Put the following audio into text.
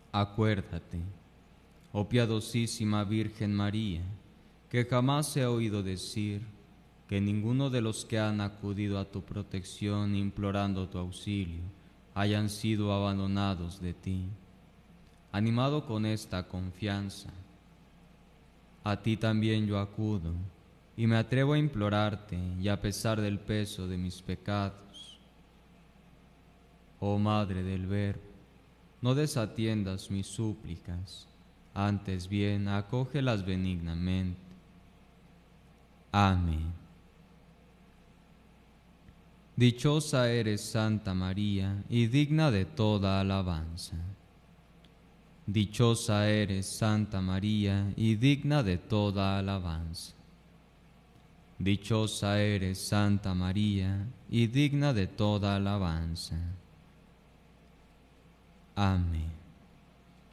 Acuérdate, oh piadosísima Virgen María, que jamás se ha oído decir que ninguno de los que han acudido a tu protección implorando tu auxilio hayan sido abandonados de ti. Animado con esta confianza, a ti también yo acudo y me atrevo a implorarte, y a pesar del peso de mis pecados. Oh Madre del Verbo, no desatiendas mis súplicas, antes bien acógelas benignamente. Amén. Dichosa eres, Santa María, y digna de toda alabanza. Dichosa eres, Santa María, y digna de toda alabanza. Dichosa eres, Santa María, y digna de toda alabanza. Amén.